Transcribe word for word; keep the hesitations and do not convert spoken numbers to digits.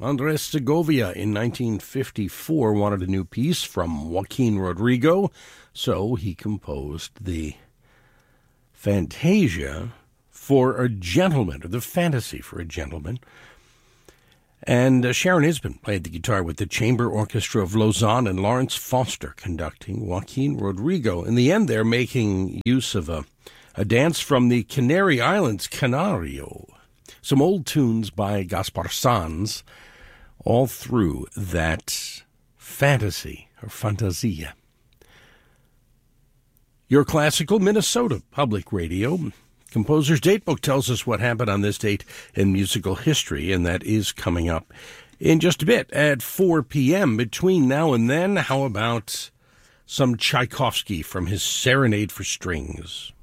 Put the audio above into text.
Andres Segovia in nineteen fifty-four wanted a new piece from Joaquin Rodrigo, so he composed the Fantasia for a Gentleman, or the Fantasy for a Gentleman. And uh, Sharon Isbin played the guitar with the Chamber Orchestra of Lausanne and Lawrence Foster conducting Joaquin Rodrigo. In the end, they're making use of a, a dance from the Canary Islands, Canario. Some old tunes by Gaspar Sanz all through that fantasy, or fantasia. Your Classical Minnesota Public Radio. Composer's Datebook tells us what happened on this date in musical history, and that is coming up in just a bit at four p.m. Between now and then, how about some Tchaikovsky from his Serenade for Strings?